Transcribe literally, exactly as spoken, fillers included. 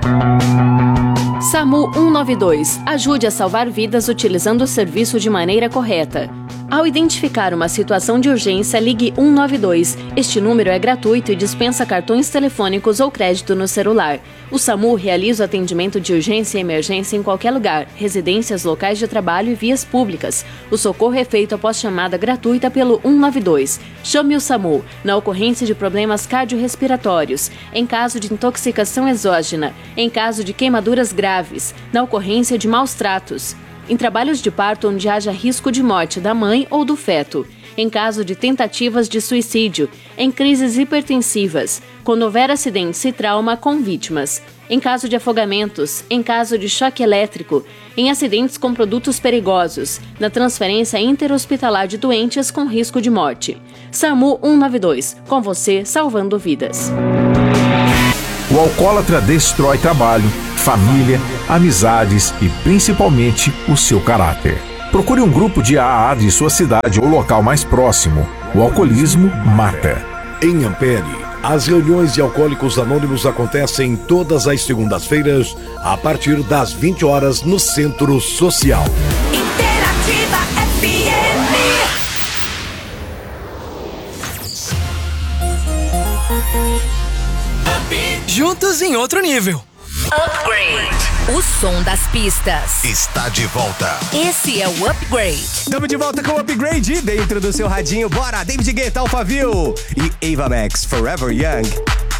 SAMU cento e noventa e dois. Ajude a salvar vidas utilizando o serviço de maneira correta. Ao identificar uma situação de urgência, ligue cento e noventa e dois. Este número é gratuito e dispensa cartões telefônicos ou crédito no celular. O SAMU realiza o atendimento de urgência e emergência em qualquer lugar, residências, locais de trabalho e vias públicas. O socorro é feito após chamada gratuita pelo cento e noventa e dois. Chame o SAMU na ocorrência de problemas cardiorrespiratórios, em caso de intoxicação exógena, em caso de queimaduras graves, na ocorrência de maus tratos, em trabalhos de parto onde haja risco de morte da mãe ou do feto, em caso de tentativas de suicídio, em crises hipertensivas, quando houver acidentes e trauma com vítimas, em caso de afogamentos, em caso de choque elétrico, em acidentes com produtos perigosos, na transferência interhospitalar de doentes com risco de morte. SAMU cento e noventa e dois, com você salvando vidas. O alcoólatra destrói trabalho, família, amizades e principalmente o seu caráter. Procure um grupo de A A de sua cidade ou local mais próximo. O alcoolismo mata. Em Ampere, as reuniões de alcoólicos anônimos acontecem todas as segundas-feiras, a partir das vinte horas no Centro Social. Interativa F M. Juntos em outro nível. Upgrade. O som das pistas está de volta. Esse é o Upgrade. Estamos de volta com o Upgrade dentro do seu radinho. Bora, David Guetta, Alphaville e Ava Max, Forever Young.